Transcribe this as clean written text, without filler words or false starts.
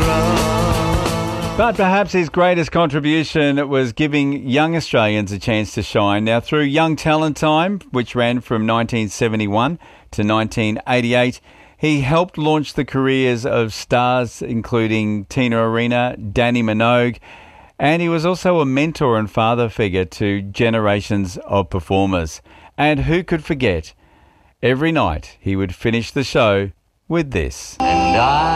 But perhaps his greatest contribution was giving young Australians a chance to shine. Now, through Young Talent Time, which ran from 1971 to 1988, he helped launch the careers of stars including Tina Arena, Danny Minogue, and he was also a mentor and father figure to generations of performers. And who could forget, every night he would finish the show with this.